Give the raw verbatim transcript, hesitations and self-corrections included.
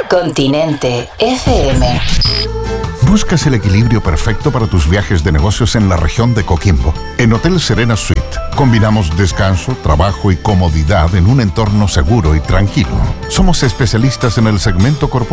Continente F M. ¿Buscas el equilibrio perfecto para tus viajes de negocios en la región de Coquimbo? En Hotel Serena Suite combinamos descanso, trabajo y comodidad en un entorno seguro y tranquilo. Somos especialistas en el segmento corporativo